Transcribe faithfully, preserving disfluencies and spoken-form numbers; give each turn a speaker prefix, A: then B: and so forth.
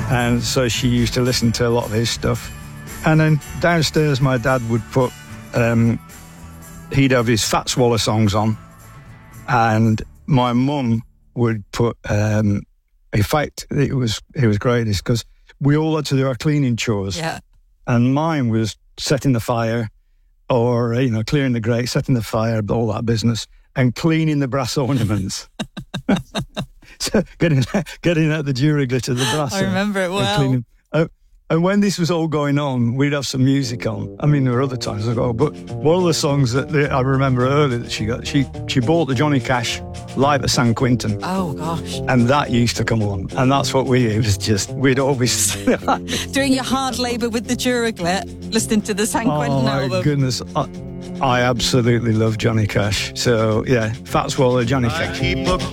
A: And so she used to listen to a lot of his stuff. And then downstairs, my dad would put, um, he'd have his Fats Waller songs on. And my mum would put, um, in fact, it was, it was great because we all had to do our cleaning chores.
B: Yeah. And
A: mine was setting the fire or, you know, clearing the grate, setting the fire, all that business, and cleaning the brass ornaments. So getting getting out the Duraglit of the brass.
B: I remember it well.
A: And, uh, and when this was all going on, we'd have some music on. I mean, there were other times I go, but one of the songs that the, I remember earlier that she got, she she bought the Johnny Cash live at San Quentin.
B: Oh gosh!
A: And that used to come on, and that's what we. It was just we'd always
B: doing your hard labour with the Duraglit, listening to the San Quentin
A: oh, my
B: album.
A: Goodness. I, I absolutely love Johnny Cash. So, yeah, Fats Waller, Johnny Cash.